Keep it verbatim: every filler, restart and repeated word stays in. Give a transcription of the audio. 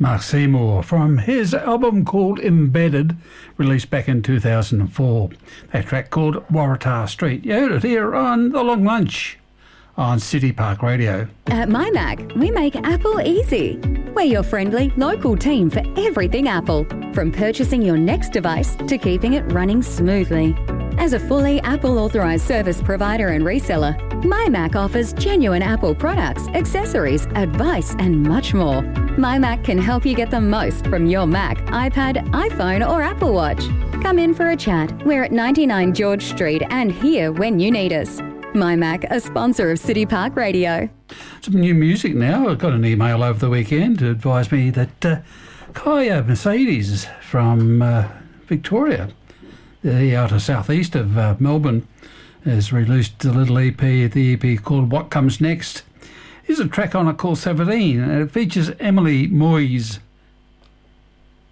Mark Seymour from his album called Embedded, released back in two thousand four. That track called Waratah Street. You heard it here on The Long Lunch on City Park Radio. At MyMac, we make Apple easy. We're your friendly, local team for everything Apple, from purchasing your next device to keeping it running smoothly. As a fully Apple-authorised service provider and reseller, MyMac offers genuine Apple products, accessories, advice and much more. MyMac can help you get the most from your Mac, iPad, iPhone or Apple Watch. Come in for a chat. We're at ninety-nine George Street and here when you need us. MyMac, a sponsor of City Park Radio. Some new music now. I got an email over the weekend to advise me that uh, Kaya Mercedes from uh, Victoria, the outer southeast of uh, Melbourne, has released a little E P, the E P called What Comes Next. Here's a track on it called seventeen, and it features Emily Moyes.